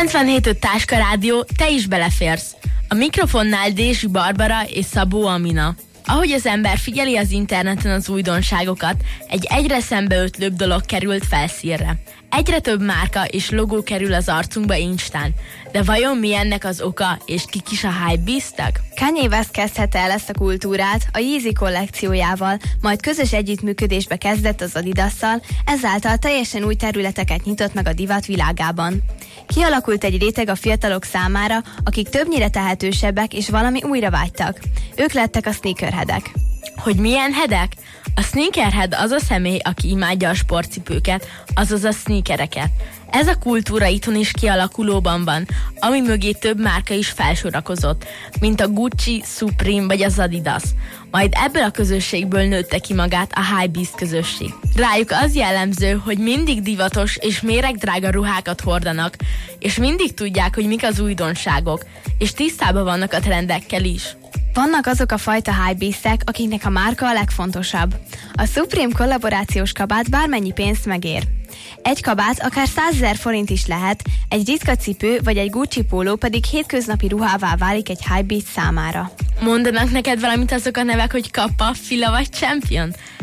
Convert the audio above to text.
97.5 Táska Rádió, te is beleférsz. A mikrofonnál Dézsi Barbara és Szabó Amina. Ahogy az ember figyeli az interneten az újdonságokat, egy egyre szembeötlőbb dolog került felszínre. Egyre több márka és logó kerül az arcunkba instán. De vajon mi ennek az oka, és kik is a hypebeastek? Kanye West kezdhette el ezt a kultúrát a Yeezy kollekciójával, majd közös együttműködésbe kezdett az Adidasszal, ezáltal teljesen új területeket nyitott meg a divat világában. Kialakult egy réteg a fiatalok számára, akik többnyire tehetősebbek és valami újra vágytak. Ők lettek a sneakerheadek. Hogy milyen headek? A sneakerhead az a személy, aki imádja a sportcipőket, azaz a sneakereket. Ez a kultúra itthon is kialakulóban van, ami mögé több márka is felsorakozott, mint a Gucci, Supreme vagy az Adidas. Majd ebből a közösségből nőtte ki magát a hypebeast közösség. Rájuk az jellemző, hogy mindig divatos és méregdrága ruhákat hordanak, és mindig tudják, hogy mik az újdonságok, és tisztában vannak a trendekkel is. Vannak azok a fajta hypebeastek, akiknek a márka a legfontosabb. A Supreme kollaborációs kabát bármennyi pénzt megér. Egy kabát akár 100 000 forint is lehet, egy ritka cipő vagy egy Gucci póló pedig hétköznapi ruhává válik egy hypebeast számára. Mondanak neked valamit azok a nevek, hogy Kappa, Fila vagy Champion?